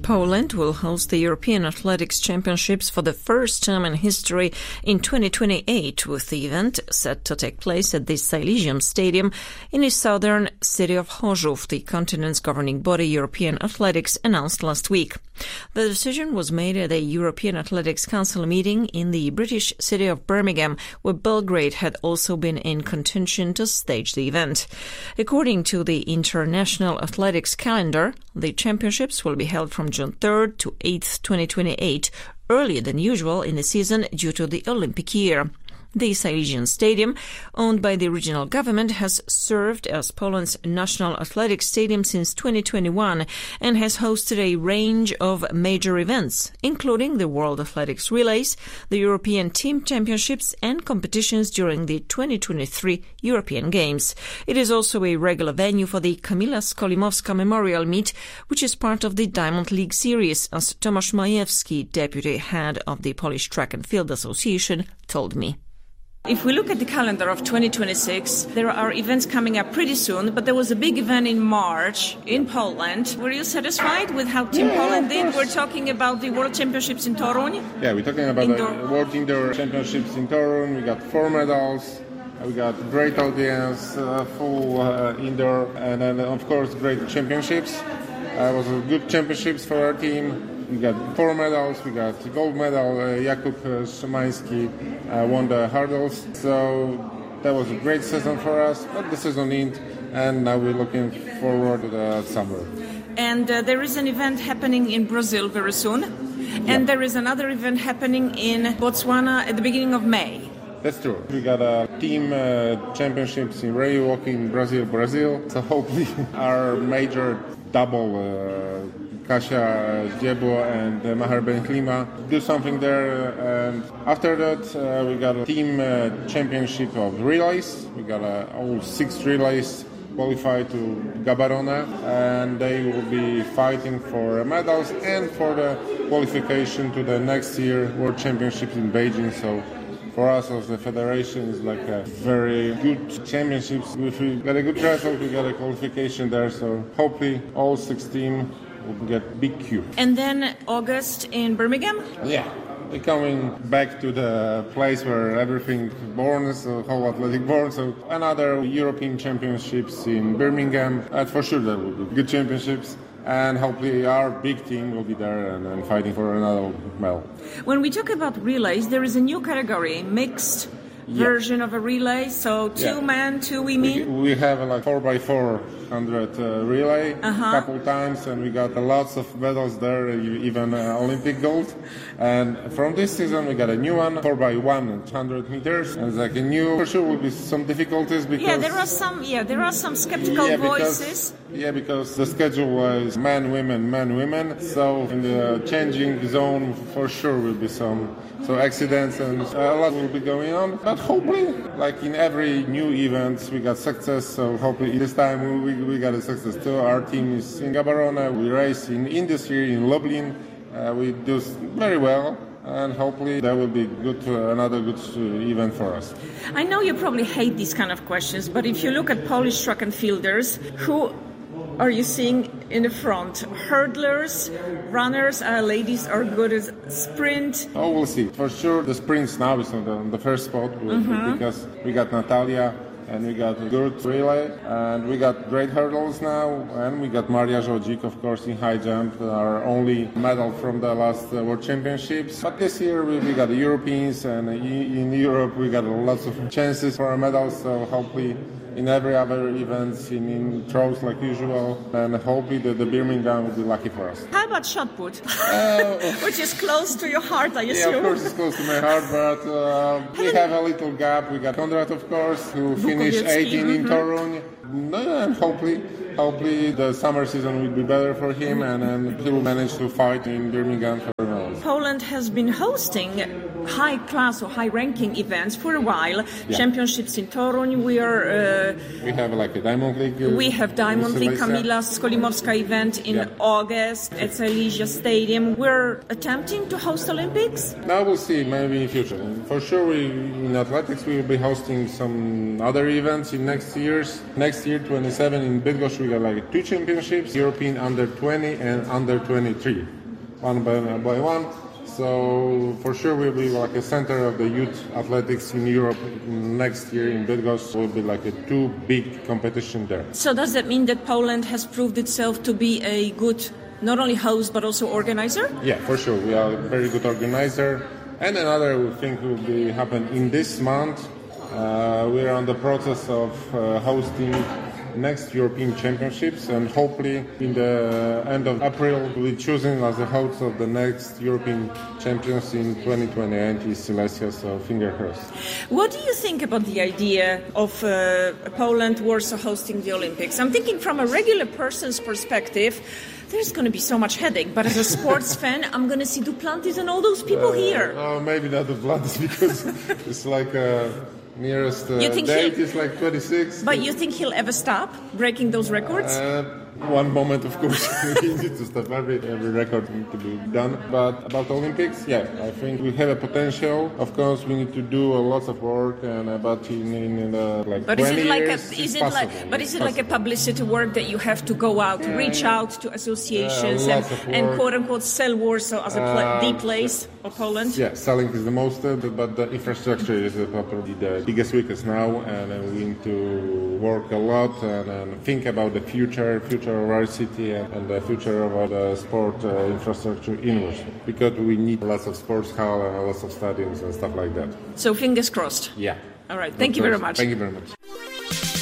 Poland will host the European Athletics Championships for the first time in history in 2028, with the event set to take place at the Silesium Stadium in the southern city of Chorzów, the continent's governing body. European Athletics announced last week. The decision was made at a European Athletics Council meeting in the British city of Birmingham, where Belgrade had also been in contention to stage the event. According to the International Athletics calendar, the championships will be held from June 3rd to 8th, 2028, earlier than usual in the season due to the Olympic year. The Silesian Stadium, owned by the regional government, has served as Poland's national athletics stadium since 2021 and has hosted a range of major events, including the World Athletics Relays, the European Team Championships, and competitions during the 2023 European Games. It is also a regular venue for the Kamila Skolimowska Memorial Meet, which is part of the Diamond League series, as Tomasz Majewski, deputy head of the Polish Track and Field Association, told me. If we look at the calendar of 2026, there are events coming up pretty soon, but there was a big event in March in Poland. Were you satisfied with how Team Poland did? We're talking about the World Championships in Toruń. Yeah, we're talking about the World Indoor Championships in Toruń. We got 4 medals. We got great audience, full indoor, and then, of course, great championships. It was a good championships for our team. We got 4 medals. We got gold medal. Jakub Szymański won the hurdles. So that was a great season for us. But the season ended, and now we're looking forward to the summer. And there is an event happening in Brazil very soon. And there is another event happening in Botswana at the beginning of May. That's true. We got a team championships in rail walking in Brazil. So hopefully our major double Kasia Diebo and Maher Ben-Klima do something there. And after that, we got a team championship of relays. We got all 6 relays qualified to Gaborone, and they will be fighting for medals and for the qualification to the next year World Championships in Beijing. So for us as the federation, it's like a very good championships. If we got a good result, we got a qualification there. So hopefully all 6 teams will get big Q. And then August in Birmingham? Yeah. We're coming back to the place where everything born, so whole athletic born. So another European Championships in Birmingham. For sure there will be good championships. And hopefully our big team will be there and fighting for another medal. When we talk about relays, there is a new category, mixed version of a relay. So 2 men, 2 women. We have like 4x400 relay a couple times, and we got lots of medals there, even Olympic gold. And from this season, we got a new one, 4x100 meters, and it's like a new. For sure, will be some difficulties because there are some skeptical voices. Because the schedule was men, women. So in the changing zone, for sure, will be some accidents and a lot will be going on. But hopefully, like in every new event, we got success. So hopefully this time we got a success too. Our team is in Gaborone. We race in industry in Lublin. We do very well. And hopefully that will be another good event for us. I know you probably hate these kind of questions, but if you look at Polish track and fielders, who are you seeing in the front? Hurdlers, runners, ladies are good at sprint? Oh, we'll see. For sure, the sprints now is on the first spot because we got Natalia and we got good relay and we got great hurdles now and we got Maria Żodzik, of course, in high jump, our only medal from the last World Championships. But this year we got the Europeans and in Europe we got lots of chances for our medals, so hopefully in every other events, in throws like usual, and hopefully the Birmingham will be lucky for us. How about shot put? Which is close to your heart, I assume. Yeah, of course it's close to my heart, but we have a little gap. We got Konrad, of course, who finished 18 in Toruń. And hopefully the summer season will be better for him, and he will manage to fight in Birmingham for medals. Poland has been hosting high-class or high-ranking events for a while. Yeah. Championships in Toruń. We have like a Diamond League. We have Diamond League, Kamila Skolimowska event in August at Silesia Stadium. We're attempting to host Olympics? Now we'll see, maybe in future. For sure, in athletics, we will be hosting some other events in next years. Next year, 27, in Bydgoszcz, we got like 2 championships, European under 20 and under 23, one by one. So for sure we'll be like a center of the youth athletics in Europe next year in Bydgoszcz. Will be like a 2 big competition there. So does that mean that Poland has proved itself to be a good, not only host but also organizer? Yeah, for sure. We are a very good organizer. And another thing will be happen in this month. We are on the process of hosting next European Championships, and hopefully in the end of April we'll be chosen as the host of the next European Champions in 2028 in Silesia, so finger crossed. What do you think about the idea of Poland, Warsaw hosting the Olympics? I'm thinking from a regular person's perspective, there's going to be so much headache, but as a sports fan, I'm going to see Duplantis and all those people here. Oh, maybe not Duplantis, because it's like nearest date is like 26. But you think he'll ever stop breaking those records? One moment, of course, we need to stop. Every record needs to be done. But about Olympics, yeah, I think we have a potential. Of course, we need to do a lot of work, and but in like but 20 is it like years, is it like a publicity work that you have to go out, reach out to associations, and quote unquote sell Warsaw as the place of Poland? Yeah, selling is the most, but the infrastructure is probably the biggest weakness now, and we need to work a lot and think about the future of our city and the future of the sport infrastructure in Warsaw, because we need lots of sports hall and lots of stadiums and stuff like that. So fingers crossed. Yeah. All right. Thank you very much. Thank you very much.